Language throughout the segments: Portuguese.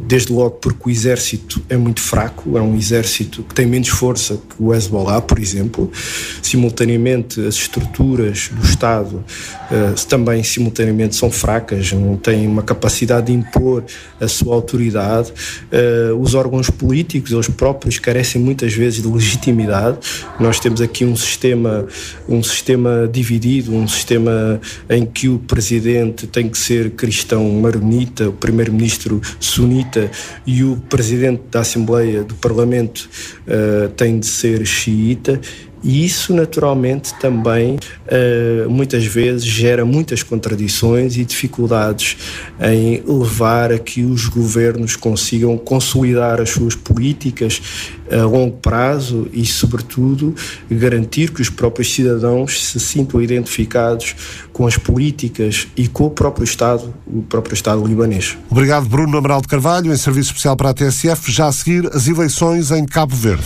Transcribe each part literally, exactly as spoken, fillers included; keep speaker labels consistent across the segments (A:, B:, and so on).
A: desde logo porque o exército é muito fraco, é um exército que tem menos força que o Hezbollah, por exemplo. Simultaneamente, as estruturas do Estado uh, também simultaneamente são fracas, não têm uma capacidade de impor a sua autoridade. Uh, os órgãos políticos, eles próprios, carecem muitas vezes de legitimidade. Nós temos aqui um sistema, um sistema dividido, um sistema em que o presidente tem que ser cristão maronita, o primeiro-ministro sunita e o presidente da Assembleia do Parlamento uh, tem de ser xiita. E isso naturalmente também uh, muitas vezes gera muitas contradições e dificuldades em levar a que os governos consigam consolidar as suas políticas a longo prazo e, sobretudo, garantir que os próprios cidadãos se sintam identificados com as políticas e com o próprio Estado, o próprio Estado libanês.
B: Obrigado, Bruno Amaral de Carvalho, em serviço especial para a T S F. Já a seguir, as eleições em Cabo Verde.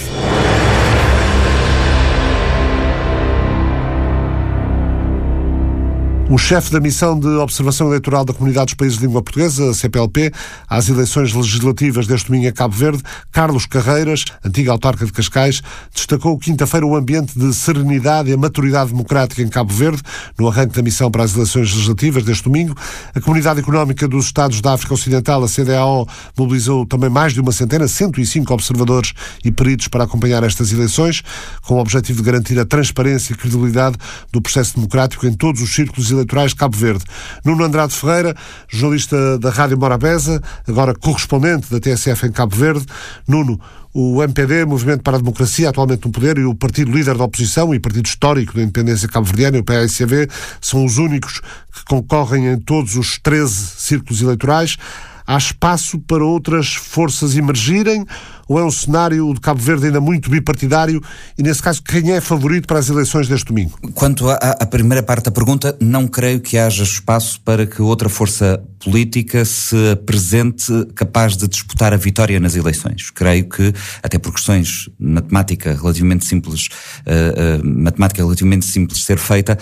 B: O chefe da Missão de Observação Eleitoral da Comunidade dos Países de Língua Portuguesa, a C P L P, às eleições legislativas deste domingo em Cabo Verde, Carlos Carreiras, antigo autarca de Cascais, destacou quinta-feira o ambiente de serenidade e a maturidade democrática em Cabo Verde, no arranque da missão para as eleições legislativas deste domingo. A Comunidade Económica dos Estados da África Ocidental, a C D A O, mobilizou também mais de uma centena, cento e cinco observadores e peritos para acompanhar estas eleições, com o objetivo de garantir a transparência e credibilidade do processo democrático em todos os círculos eleitorais eleitorais de Cabo Verde. Nuno Andrade Ferreira, jornalista da Rádio Morabeza, agora correspondente da T S F em Cabo Verde. Nuno, o M P D, Movimento para a Democracia, atualmente no poder, e o partido líder da oposição e partido histórico da independência cabo-verdiana, o P A I C V, são os únicos que concorrem em todos os treze círculos eleitorais. Há espaço para outras forças emergirem ou é um cenário de Cabo Verde ainda muito bipartidário e, nesse caso, quem é favorito para as eleições deste domingo?
C: Quanto à, à primeira parte da pergunta, não creio que haja espaço para que outra força política se apresente capaz de disputar a vitória nas eleições. Creio que, até por questões matemática relativamente simples, uh, uh, matemática relativamente simples de ser feita,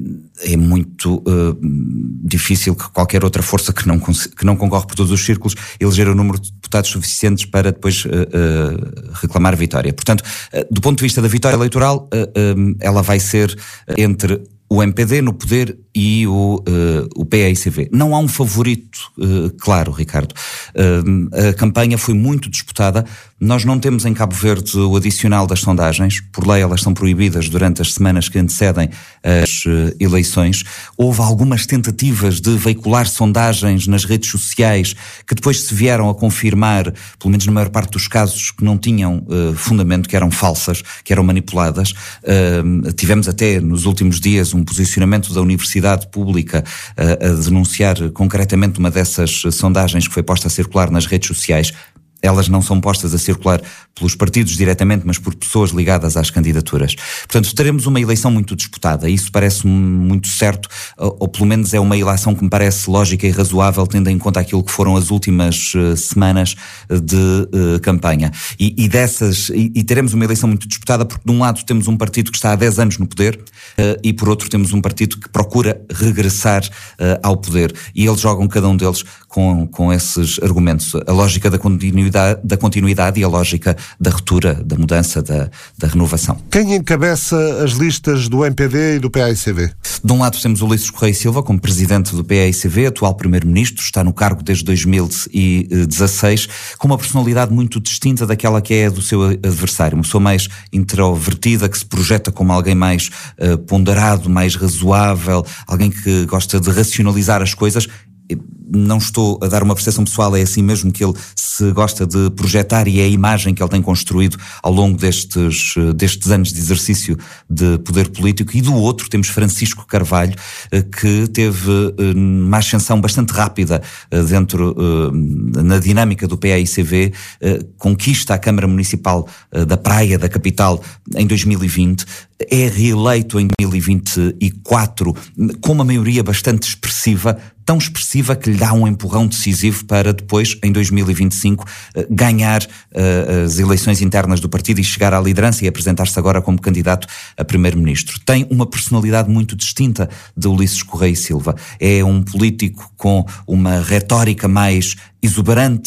C: é muito uh, difícil que qualquer outra força que não, que não concorre por todos os círculos eleger o número de deputados suficientes para depois uh, uh, reclamar vitória. Portanto, uh, do ponto de vista da vitória eleitoral, uh, uh, ela vai ser entre o M P D no poder e o, uh, o P A I C V. Não há um favorito, uh, claro, Ricardo. Uh, a campanha foi muito disputada. Nós não temos em Cabo Verde o adicional das sondagens. Por lei, elas são proibidas durante as semanas que antecedem as uh, eleições. Houve algumas tentativas de veicular sondagens nas redes sociais que depois se vieram a confirmar, pelo menos na maior parte dos casos, que não tinham uh, fundamento, que eram falsas, que eram manipuladas. Uh, tivemos até nos últimos dias um posicionamento da Universidade Pública uh, a denunciar concretamente uma dessas sondagens que foi posta a circular nas redes sociais. Elas não são postas a circular pelos partidos diretamente, mas por pessoas ligadas às candidaturas. Portanto, teremos uma eleição muito disputada. Isso parece-me muito certo, ou, ou pelo menos é uma eleição que me parece lógica e razoável, tendo em conta aquilo que foram as últimas uh, semanas de uh, campanha. E, e dessas, e, e teremos uma eleição muito disputada porque de um lado temos um partido que está há dez anos no poder uh, e por outro temos um partido que procura regressar uh, ao poder. E eles jogam cada um deles com, com esses argumentos. A lógica da continuidade da continuidade e a lógica da ruptura, da mudança, da, da renovação.
B: Quem encabeça as listas do M P D e do P A I C V?
C: De um lado temos Ulisses Correia Silva como presidente do P A I C V, atual primeiro-ministro, está no cargo desde dois mil e dezasseis, com uma personalidade muito distinta daquela que é a do seu adversário, uma pessoa mais introvertida, que se projeta como alguém mais uh, ponderado, mais razoável, alguém que gosta de racionalizar as coisas. Não estou a dar uma percepção pessoal, é assim mesmo que ele se gosta de projetar e é a imagem que ele tem construído ao longo destes, destes anos de exercício de poder político. E do outro temos Francisco Carvalho, que teve uma ascensão bastante rápida dentro, na dinâmica do P A I C V, conquista a Câmara Municipal da Praia, da capital, em dois mil e vinte, é reeleito em dois mil e vinte e quatro com uma maioria bastante expressiva, tão expressiva que lhe dá um empurrão decisivo para depois, em dois mil e vinte e cinco, ganhar uh, as eleições internas do partido e chegar à liderança e apresentar-se agora como candidato a primeiro-ministro. Tem uma personalidade muito distinta de Ulisses Correia Silva. É um político com uma retórica mais exuberante,